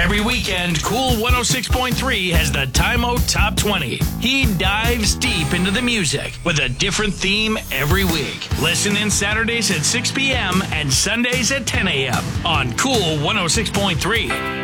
Every weekend, Cool 106.3 has the Time Out Top 20. He dives deep into the music with a different theme every week. Listen in Saturdays at 6 p.m. and Sundays at 10 a.m. on Cool 106.3.